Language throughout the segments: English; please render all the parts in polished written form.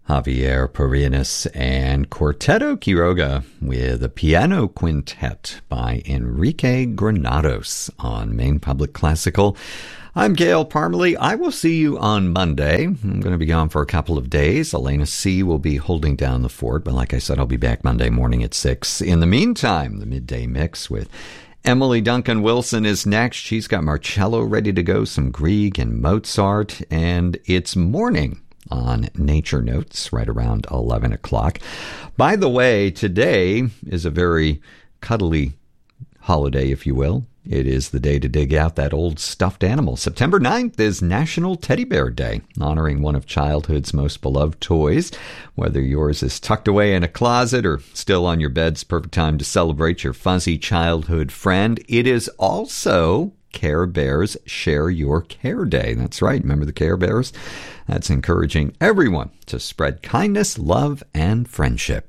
Javier Perinis and Quarteto Quiroga with a piano quintet by Enrique Granados on Maine Public Classical. I'm Gail Parmalee. I will see you on Monday. I'm going to be gone for a couple of days. Elena C. will be holding down the fort, but like I said, I'll be back Monday morning at 6. In the meantime, the Midday Mix with Emily Duncan Wilson is next. She's got Marcello ready to go, some Grieg and Mozart, and it's morning on Nature Notes right around 11 o'clock. By the way, today is a very cuddly holiday, if you will. It is the day to dig out that old stuffed animal. September 9th is National Teddy Bear Day, honoring one of childhood's most beloved toys. Whether yours is tucked away in a closet or still on your bed's perfect time to celebrate your fuzzy childhood friend. It is also Care Bears Share Your Care Day. That's right. Remember the Care Bears? That's encouraging everyone to spread kindness, love, and friendship.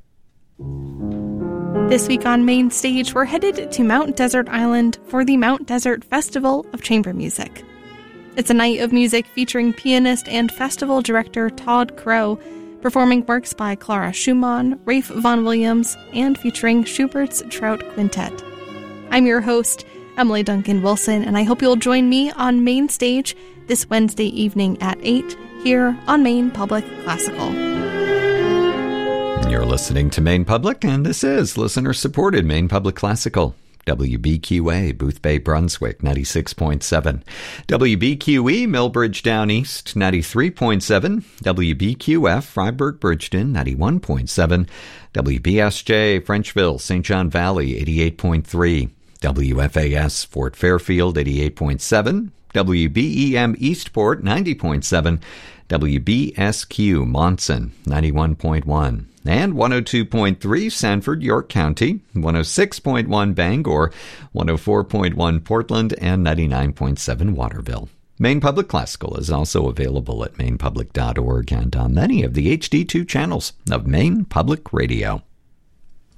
This week on Main Stage, we're headed to Mount Desert Island for the Mount Desert Festival of Chamber Music. It's a night of music featuring pianist and festival director Todd Crow, performing works by Clara Schumann, Rafe Vaughan Williams, and featuring Schubert's Trout Quintet. I'm your host, Emily Duncan Wilson, and I hope you'll join me on Main Stage this Wednesday evening at 8 here on Maine Public Classical. You're listening to Maine Public, and this is listener-supported Maine Public Classical. WBQA, Booth Bay, Brunswick, 96.7. WBQE, Millbridge Down East, 93.7. WBQF, Freiburg, Bridgeton, 91.7. WBSJ, Frenchville, St. John Valley, 88.3. WFAS, Fort Fairfield, 88.7. WBEM, Eastport, 90.7. WBSQ, Monson, 91.1. And 102.3 Sanford, York County, 106.1 Bangor, 104.1 Portland, and 99.7 Waterville. Maine Public Classical is also available at mainepublic.org and on many of the HD2 channels of Maine Public Radio.